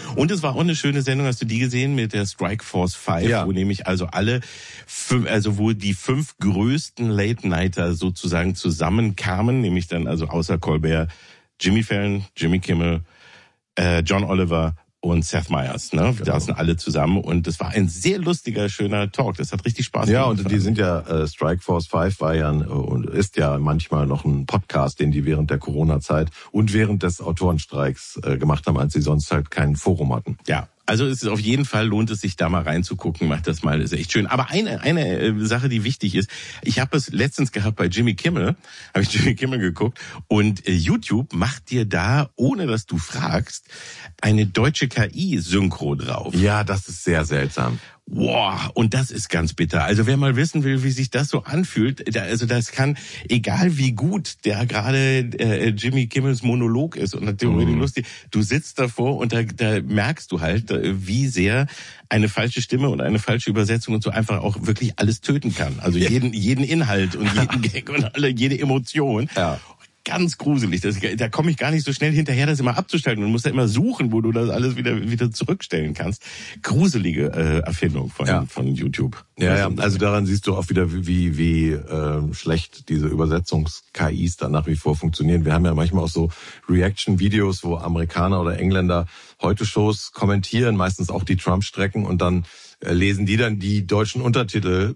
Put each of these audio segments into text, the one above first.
Und es war auch eine schöne Sendung, hast du die gesehen, mit der Strike Force 5, wo nämlich also wo die 5 größten Late-Nighter sozusagen zusammenkamen, nämlich dann also außer Colbert, Jimmy Fallon, Jimmy Kimmel, John Oliver und Seth Meyers, ne? Genau. Da sind alle zusammen und das war ein sehr lustiger, schöner Talk. Das hat richtig Spaß gemacht. Ja, und die sind ja, Strike Force 5 war ja und ist ja manchmal noch ein Podcast, den die während der Corona-Zeit und während des Autorenstreiks gemacht haben, als sie sonst halt kein Forum hatten. Ja. Also es ist auf jeden Fall, lohnt es sich da mal reinzugucken, macht das mal, ist echt schön. Aber eine Sache, die wichtig ist, ich habe es letztens gehabt bei Jimmy Kimmel, habe ich Jimmy Kimmel geguckt und YouTube macht dir da, ohne dass du fragst, eine deutsche KI-Synchro drauf. Ja, das ist sehr seltsam. Wow, und das ist ganz bitter. Also wer mal wissen will, wie sich das so anfühlt, also das kann, egal wie gut der gerade Jimmy Kimmels Monolog ist und natürlich lustig, du sitzt davor und da merkst du halt, wie sehr eine falsche Stimme und eine falsche Übersetzung und so einfach auch wirklich alles töten kann. Also jeden Inhalt und jeden Gag und jede Emotion. Ja. Ganz gruselig. Da komme ich gar nicht so schnell hinterher, das immer abzuschalten. Du musst da immer suchen, wo du das alles wieder zurückstellen kannst. Gruselige Erfindung von YouTube. Ja, also daran siehst du auch wieder, wie schlecht diese Übersetzungs-KIs da nach wie vor funktionieren. Wir haben ja manchmal auch so Reaction-Videos, wo Amerikaner oder Engländer Heute-Shows kommentieren, meistens auch die Trump-Strecken und dann lesen die dann die deutschen Untertitel,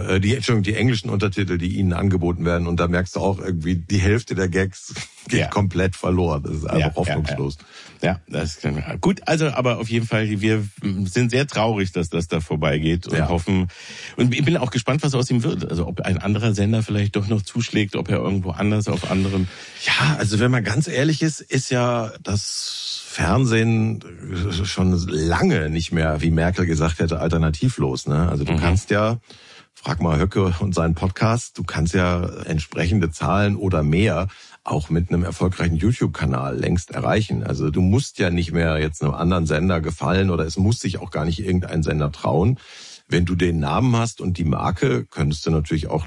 die englischen Untertitel, die ihnen angeboten werden. Und da merkst du auch irgendwie, die Hälfte der Gags geht komplett verloren. Das ist einfach hoffnungslos. Ja, das ist gut. Also, aber auf jeden Fall, wir sind sehr traurig, dass das da vorbeigeht und hoffen. Und ich bin auch gespannt, was aus ihm wird. Also, ob ein anderer Sender vielleicht doch noch zuschlägt, ob er irgendwo anders auf anderen. Ja, also wenn man ganz ehrlich ist ja das Fernsehen schon lange nicht mehr, wie Merkel gesagt hätte, alternativlos, ne? Also du kannst ja, frag mal Höcke und seinen Podcast, du kannst ja entsprechende Zahlen oder mehr auch mit einem erfolgreichen YouTube-Kanal längst erreichen. Also du musst ja nicht mehr jetzt einem anderen Sender gefallen oder es muss sich auch gar nicht irgendein Sender trauen. Wenn du den Namen hast und die Marke, könntest du natürlich auch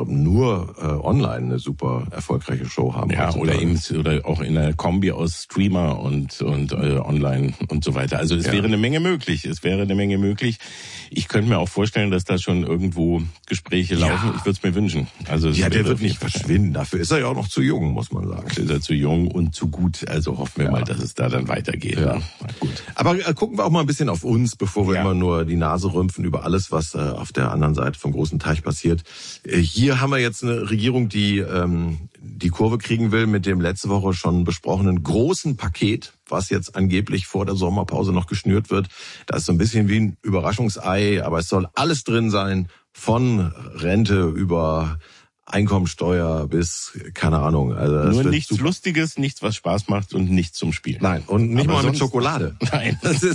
nur online eine super erfolgreiche Show haben. Ja, oder auch in einer Kombi aus Streamer und online und so weiter. Also es wäre eine Menge möglich. Ich könnte mir auch vorstellen, dass da schon irgendwo Gespräche laufen. Ich würde es mir wünschen. Also der wird nicht verschwinden. Dafür ist er ja auch noch zu jung, muss man sagen. Ist er zu jung und zu gut. Also hoffen wir mal, dass es da dann weitergeht. Ja. Ne? Gut. Aber gucken wir auch mal ein bisschen auf uns, bevor wir immer nur die Nase rümpfen über alles, was auf der anderen Seite vom großen Teich passiert. Hier haben wir jetzt eine Regierung, die die Kurve kriegen will mit dem letzte Woche schon besprochenen großen Paket, was jetzt angeblich vor der Sommerpause noch geschnürt wird. Das ist so ein bisschen wie ein Überraschungsei, aber es soll alles drin sein, von Rente über Einkommensteuer bis, keine Ahnung. Also nur nichts Lustiges, nichts, was Spaß macht und nichts zum Spielen. Nein, und nicht aber mal mit Schokolade. Nein.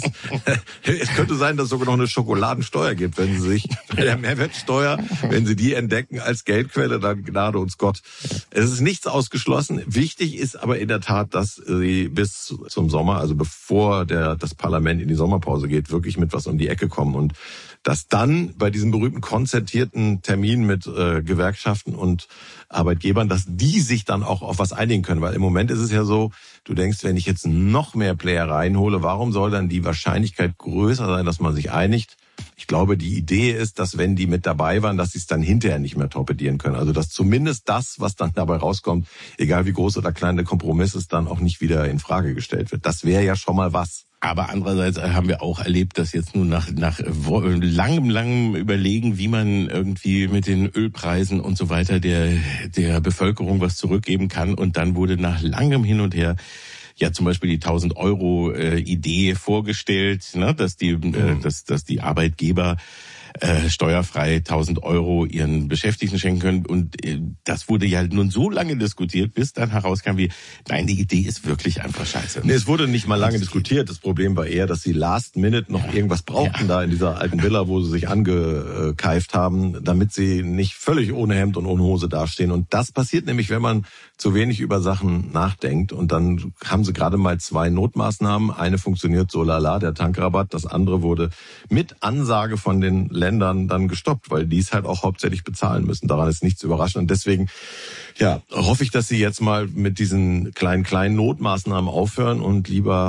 Es könnte sein, dass es sogar noch eine Schokoladensteuer gibt, wenn Sie sich bei der Mehrwertsteuer, wenn Sie die entdecken als Geldquelle, dann gnade uns Gott. Es ist nichts ausgeschlossen. Wichtig ist aber in der Tat, dass Sie bis zum Sommer, also bevor das Parlament in die Sommerpause geht, wirklich mit was um die Ecke kommen und dass dann bei diesem berühmten konzertierten Termin mit Gewerkschaften und Arbeitgebern, dass die sich dann auch auf was einigen können. Weil im Moment ist es ja so, du denkst, wenn ich jetzt noch mehr Player reinhole, warum soll dann die Wahrscheinlichkeit größer sein, dass man sich einigt? Ich glaube, die Idee ist, dass wenn die mit dabei waren, dass sie es dann hinterher nicht mehr torpedieren können. Also dass zumindest das, was dann dabei rauskommt, egal wie groß oder klein der Kompromiss ist, dann auch nicht wieder in Frage gestellt wird. Das wäre ja schon mal was. Aber andererseits haben wir auch erlebt, dass jetzt nun nach langem Überlegen, wie man irgendwie mit den Ölpreisen und so weiter der Bevölkerung was zurückgeben kann. Und dann wurde nach langem Hin und Her ja zum Beispiel die 1.000 Euro Idee vorgestellt, ne, dass die Arbeitgeber steuerfrei 1.000 Euro ihren Beschäftigten schenken können. Und das wurde ja nun so lange diskutiert, bis dann herauskam, nein, die Idee ist wirklich einfach scheiße. Nee, es wurde nicht mal lange diskutiert. Das Problem war eher, dass sie last minute noch irgendwas brauchten da in dieser alten Villa, wo sie sich angekeift haben, damit sie nicht völlig ohne Hemd und ohne Hose dastehen. Und das passiert nämlich, wenn man zu wenig über Sachen nachdenkt. Und dann haben sie gerade mal 2 Notmaßnahmen. Eine funktioniert so lala, der Tankrabatt. Das andere wurde mit Ansage von den Ländern dann gestoppt, weil die es halt auch hauptsächlich bezahlen müssen. Daran ist nichts überraschend. Und deswegen, hoffe ich, dass sie jetzt mal mit diesen kleinen Notmaßnahmen aufhören und lieber